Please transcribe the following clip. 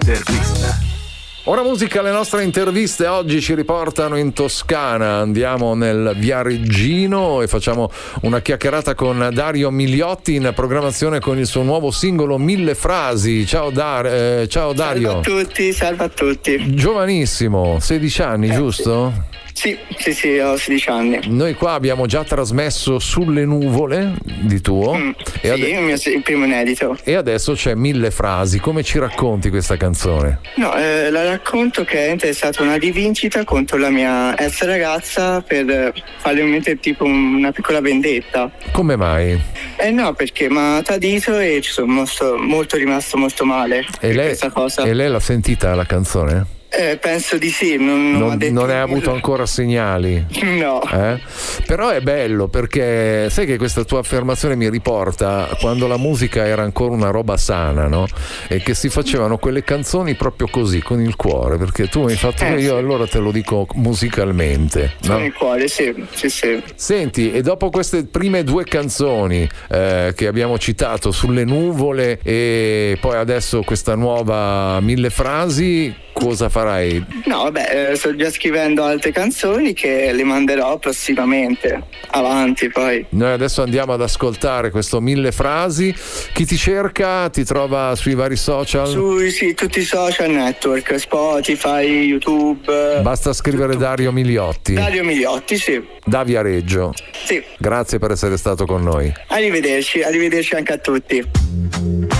L'intervista. Ora musica, le nostre interviste oggi ci riportano in Toscana, andiamo nel Viareggino e facciamo una chiacchierata con Dario Migliotti in programmazione con il suo nuovo singolo Mille Frasi. Ciao Dario. Salve a tutti. Giovanissimo, 16 anni, giusto? Sì, ho 16 anni. Noi qua abbiamo già trasmesso Sulle nuvole di tuo. Il primo inedito. E adesso c'è Mille Frasi. Come ci racconti questa canzone? No, la racconto che è stata una rivincita contro la mia ex ragazza per farle tipo una piccola vendetta. Come mai? No, perché mi ha tradito e ci sono rimasto molto male per questa cosa. E lei l'ha sentita la canzone? Penso di sì, non hai avuto ancora segnali? No. Però è bello perché sai che questa tua affermazione mi riporta quando la musica era ancora una roba sana, no? E che si facevano quelle canzoni proprio così, con il cuore, perché tu mi hai fatto io allora te lo dico musicalmente, no? Con il cuore, sì. Senti, e dopo queste prime due canzoni che abbiamo citato, Sulle nuvole e poi adesso questa nuova Mille Frasi, cosa farai? No, vabbè, sto già scrivendo altre canzoni che le manderò prossimamente avanti poi. Noi adesso andiamo ad ascoltare questo Mille Frasi. Chi ti cerca? Ti trova sui vari social? Sì, tutti i social network, Spotify, YouTube. Basta scrivere tutto. Dario Migliotti. Dario Migliotti, sì. Da Viareggio. Sì. Grazie per essere stato con noi. Arrivederci anche a tutti.